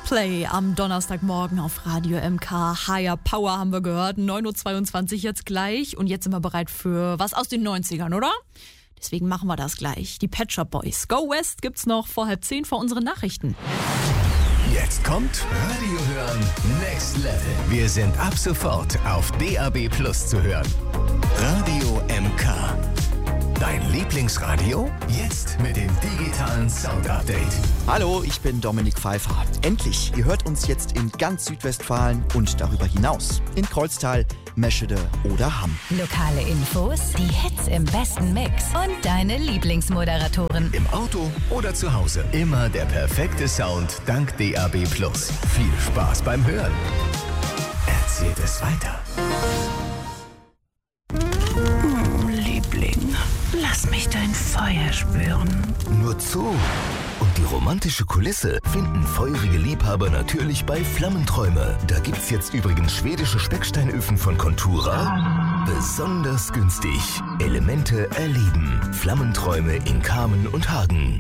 Coldplay am Donnerstagmorgen auf Radio MK. Higher Power haben wir gehört. 9.22 Uhr jetzt gleich. Und jetzt sind wir bereit für was aus den 90ern, oder? Deswegen machen wir das gleich. Die Pet Shop Boys. Go West gibt's noch vor 9:30 vor unseren Nachrichten. Jetzt kommt Radio hören Next Level. Wir sind ab sofort auf DAB+ zu hören. Radio MK. Dein Lieblingsradio? Jetzt mit dem digitalen Sound-Update. Hallo, ich bin Dominik Pfeiffer. Endlich, ihr hört uns jetzt in ganz Südwestfalen und darüber hinaus. In Kreuztal, Meschede oder Hamm. Lokale Infos, die Hits im besten Mix und deine Lieblingsmoderatoren. Im Auto oder zu Hause. Immer der perfekte Sound dank DAB+. Viel Spaß beim Hören. Erzählt es weiter. Liebling, lass mich dein Feuer spüren. Nur zu. Und die romantische Kulisse finden feurige Liebhaber natürlich bei Flammenträume. Da gibt's jetzt übrigens schwedische Specksteinöfen von Contura. Besonders günstig. Elemente erleben. Flammenträume in Kamen und Hagen.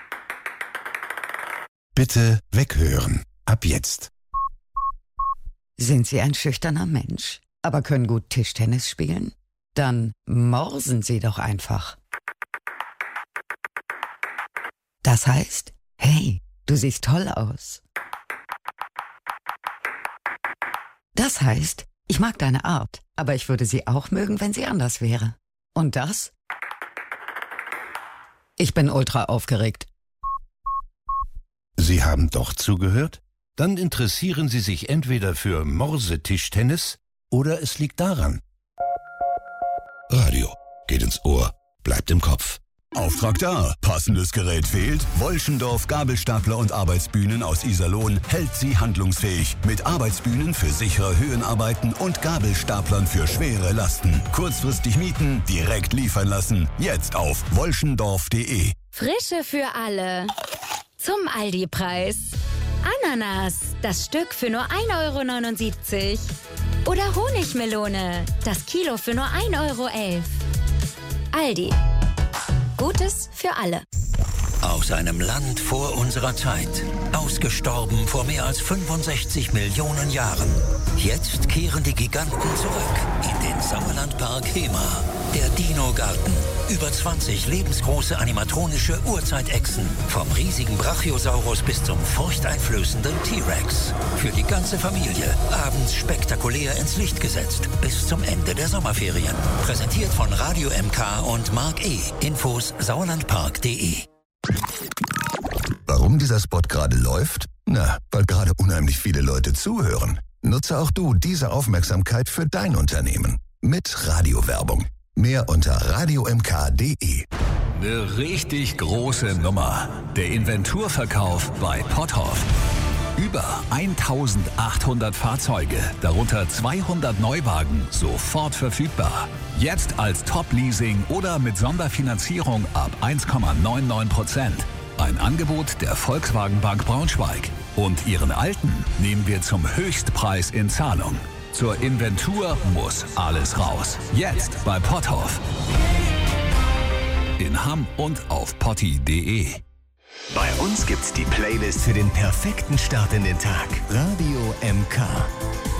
Bitte weghören. Ab jetzt. Sind Sie ein schüchterner Mensch, aber können gut Tischtennis spielen? Dann morsen Sie doch einfach. Das heißt, hey, du siehst toll aus. Das heißt, ich mag deine Art, aber ich würde sie auch mögen, wenn sie anders wäre. Und das? Ich bin ultra aufgeregt. Sie haben doch zugehört? Dann interessieren Sie sich entweder für Morsetischtennis oder es liegt daran. Radio geht ins Ohr, bleibt im Kopf. Auftrag da. Passendes Gerät fehlt? Wolschendorf Gabelstapler und Arbeitsbühnen aus Iserlohn hält Sie handlungsfähig. Mit Arbeitsbühnen für sichere Höhenarbeiten und Gabelstaplern für schwere Lasten. Kurzfristig mieten, direkt liefern lassen. Jetzt auf wolschendorf.de. Frische für alle. Zum Aldi-Preis. Ananas, das Stück für nur 1,79 €. Oder Honigmelone, das Kilo für nur 1,11 €. Aldi. Gutes für alle. Aus einem Land vor unserer Zeit. Ausgestorben vor mehr als 65 Millionen Jahren. Jetzt kehren die Giganten zurück in den Sauerlandpark Hema. Der Dino-Garten. Über 20 lebensgroße animatronische Urzeitechsen. Vom riesigen Brachiosaurus bis zum furchteinflößenden T-Rex. Für die ganze Familie. Abends spektakulär ins Licht gesetzt. Bis zum Ende der Sommerferien. Präsentiert von Radio MK und Mark E. Infos sauerlandpark.de. Warum dieser Spot gerade läuft? Na, weil gerade unheimlich viele Leute zuhören. Nutze auch du diese Aufmerksamkeit für dein Unternehmen. Mit Radiowerbung. Mehr unter radiomk.de. Eine richtig große Nummer. Der Inventurverkauf bei Potthoff. Über 1800 Fahrzeuge, darunter 200 Neuwagen, sofort verfügbar. Jetzt als Top-Leasing oder mit Sonderfinanzierung ab 1,99%. Ein Angebot der Volkswagen Bank Braunschweig. Und Ihren Alten nehmen wir zum Höchstpreis in Zahlung. Zur Inventur muss alles raus. Jetzt bei Potthoff. In Hamm und auf potti.de. Bei uns gibt's die Playlist für den perfekten Start in den Tag. Radio MK.